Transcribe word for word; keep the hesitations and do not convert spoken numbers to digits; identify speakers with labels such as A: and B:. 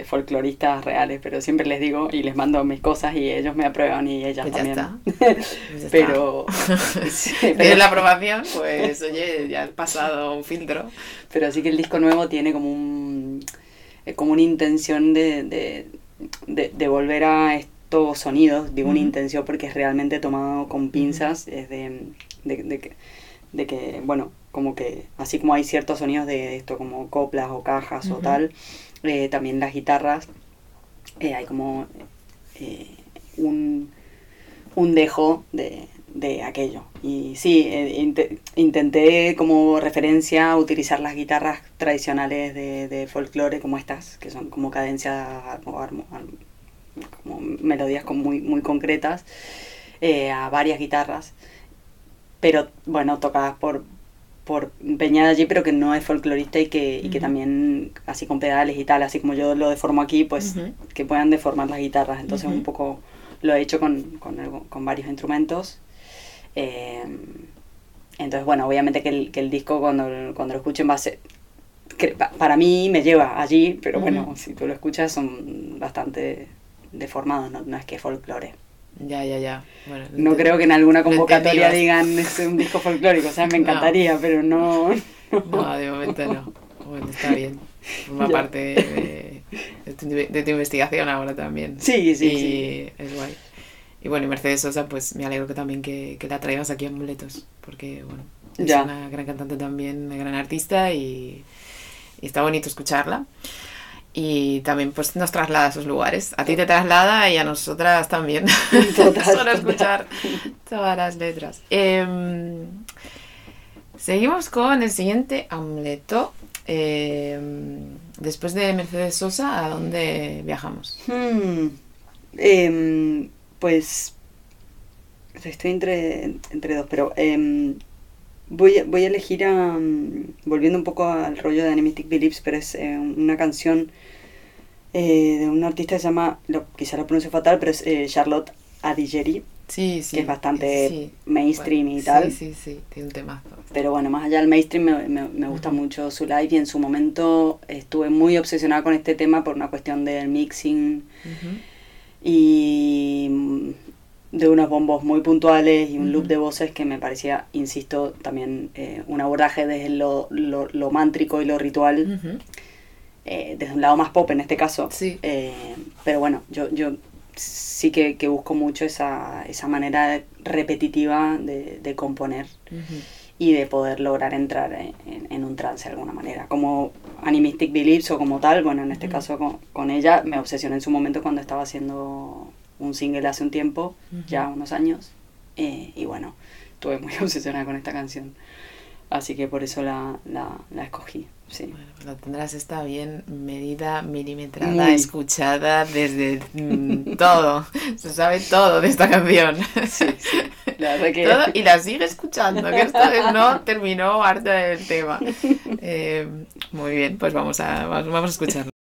A: de folcloristas reales, pero siempre les digo y les mando mis cosas y ellos me aprueban y ellas
B: Pues ya
A: también.
B: está. Pues ya
A: pero,
B: está.
A: sí,
B: Tienes
A: pero,
B: la aprobación, pues oye, ya has pasado un filtro.
A: pero sí que el disco nuevo tiene como un eh, como una intención de, de, de, de volver a estos sonidos, digo una
B: Ujú.
A: intención porque es realmente tomado con pinzas, es de, de, de que, de que, bueno, como que así como hay ciertos sonidos de esto como coplas o cajas o
B: Ujú.
A: tal, eh, también las guitarras, eh, hay como eh, un, un dejo de, de aquello. Y sí, eh, int- intenté como referencia utilizar las guitarras tradicionales de, de folclore como estas, que son como cadencias o armo- arm- como melodías como muy, muy concretas, eh, a varias guitarras, pero bueno, tocadas por, por Peñada allí, pero que no es folclorista y que, y que
B: Ujú.
A: también así con pedales y tal, así como yo lo deformo aquí, pues
B: Ujú.
A: que puedan deformar las guitarras. Entonces
B: Ujú.
A: un poco lo he hecho con, con, algo- con varios instrumentos. Eh, entonces, bueno, obviamente que el, que el disco cuando, cuando lo escuchen va a ser... que pa- para mí me lleva allí, pero
B: Ujú.
A: bueno, si tú lo escuchas son bastante deformados, no, no es que folclore.
B: Ya, ya, ya. Bueno, lo,
A: No
B: enten-
A: creo que en alguna
B: lo
A: convocatoria
B: entendimos.
A: digan es un disco folclórico, o sea, me
B: No,
A: encantaría, pero no...
B: no, de momento no. Bueno, está bien. Forma
A: Ya.
B: parte de, de, tu, de tu investigación ahora también.
A: Sí, sí, sí.
B: Y es guay. Y bueno, y Mercedes Sosa, pues me alegro que también que, que la traigas aquí a Amuletos, porque bueno, es
A: Ya.
B: una gran cantante también, una gran artista y, y está bonito escucharla. Y también pues nos traslada a esos lugares. A ti te traslada y a nosotras también.
A: Total,
B: Solo
A: total.
B: escuchar todas las letras. Eh, seguimos con el siguiente amuleto. Eh, después de Mercedes Sosa, ¿a dónde viajamos?
A: Hmm. Em, pues estoy entre, entre dos, pero em, voy, a- voy a elegir a... mm, volviendo un poco al rollo de Animistic Beliefs, pero es eh, una canción eh, de un artista que se llama, lo, quizá lo pronuncio fatal, pero es eh, Charlotte Adigéry,
B: Sí,
A: que es
B: sí, ese
A: bastante
B: sí.
A: mainstream y
B: Sí,
A: tal.
B: sí, sí, tiene un temazo.
A: Pero bueno, más allá del mainstream me, me, me gusta
B: Ujú.
A: mucho su live y en su momento estuve muy obsesionada con este tema por una cuestión del mixing
B: Ujú.
A: y mm, de unos bombos muy puntuales y un loop
B: Ujú.
A: de voces que me parecía, insisto, también eh, un abordaje desde lo, lo, lo mántrico y lo ritual,
B: Ujú.
A: eh, desde un lado más pop en este caso.
B: Sí.
A: Eh, pero bueno, yo, yo sí que, que busco mucho esa, esa manera repetitiva de, de componer
B: Ujú.
A: y de poder lograr entrar en, en, en un trance de alguna manera. Como Animistic Beliefs o como tal, bueno, en este
B: Ujú.
A: caso con, con ella me obsesioné en su momento cuando estaba haciendo un single hace un tiempo,
B: Ujú.
A: ya unos años, eh, y bueno, estuve muy obsesionada con esta canción. Así que por eso la, la, la escogí, sí.
B: Bueno, pues la tendrás esta bien medida, milimetrada,
A: Muy,
B: escuchada desde mm, todo. Se sabe todo de esta canción.
A: sí, sí. La verdad
B: Todo
A: que...
B: y la sigue escuchando, que esto no terminó harta del tema. Eh, muy bien, pues vamos a, vamos, vamos a escucharlo.